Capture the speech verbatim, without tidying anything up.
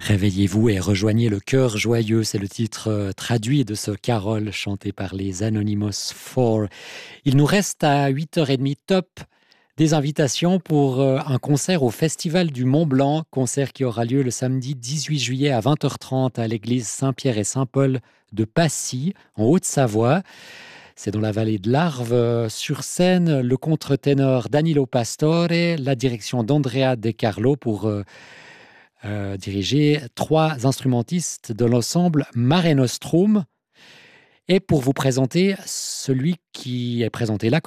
Réveillez-vous et rejoignez le cœur joyeux, c'est le titre euh, traduit de ce carol chanté par les Anonymous Four. Il nous reste à huit heures trente top des invitations pour euh, un concert au Festival du Mont Blanc, concert qui aura lieu le samedi dix-huit juillet à vingt heures trente à l'église Saint-Pierre et Saint-Paul de Passy, en Haute-Savoie. C'est dans la vallée de l'Arve. Euh, Sur scène, le contre-ténor Danilo Pastore, la direction d'Andrea De Carlo pour euh, euh, diriger trois instrumentistes de l'ensemble Mare Nostrum. Et pour vous présenter celui qui est présenté là